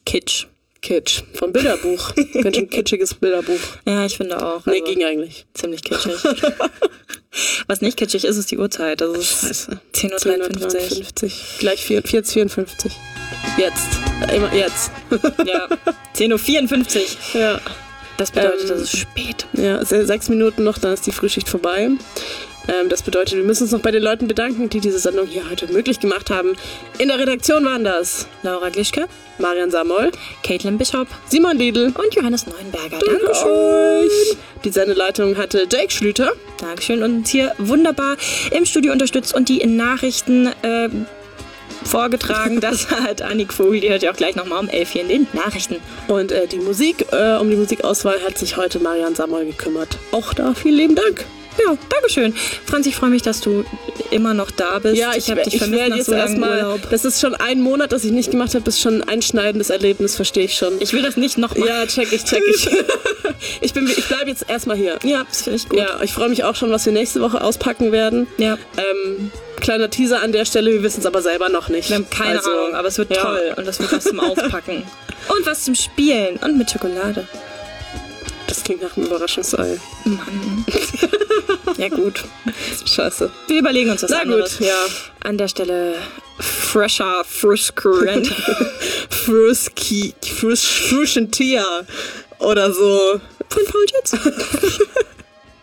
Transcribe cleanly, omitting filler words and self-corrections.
Kitsch. Kitsch. Vom Bilderbuch. Ganz schön kitschiges Bilderbuch. Ja, ich finde auch. Nee, ging eigentlich. Ziemlich kitschig. Was nicht kitschig ist, ist die Uhrzeit. Also Scheiße. 10:53 Uhr. Gleich 4:54. Jetzt. Immer jetzt. Ja. 10:54 Uhr. Ja. Das bedeutet, das ist spät. Ja, 6 Minuten noch, dann ist die Frühschicht vorbei. Das bedeutet, wir müssen uns noch bei den Leuten bedanken, die diese Sendung hier heute möglich gemacht haben. In der Redaktion waren das Laura Glischke, Marian Samoll, Caitlin Bishop, Simon Liedl und Johannes Neuenberger. Dankeschön. Euch. Die Sendeleitung hatte Jake Schlüter. Dankeschön. Und uns hier wunderbar im Studio unterstützt und die Nachrichten vorgetragen. Das hat Annik Vogel, die hört ja auch gleich nochmal um 11 hier in den Nachrichten. Und die Musik, um die Musikauswahl hat sich heute Marian Samoll gekümmert. Auch da vielen lieben Dank. Ja, dankeschön. Franz, ich freue mich, dass du immer noch da bist. Ja, ich habe dich vermisst nach so langem Urlaub. Das ist schon ein Monat, das ich nicht gemacht habe, ist schon ein einschneidendes Erlebnis, verstehe ich schon. Ich will das nicht noch machen. Ja, check ich. Ich bleibe jetzt erstmal hier. Ja, das finde ich gut. Ja, ich freue mich auch schon, was wir nächste Woche auspacken werden. Ja. Kleiner Teaser an der Stelle, wir wissen es aber selber noch nicht. Wir haben keine Ahnung, aber es wird toll und das wird was zum Auspacken. Und was zum Spielen und mit Schokolade. Das klingt nach einem Überraschungsei. Mann. Ja gut. Scheiße. Wir überlegen uns was anderes. Gut, ja. An der Stelle Frisch Current. Frisch and Tia oder so. Von Paul Jitz.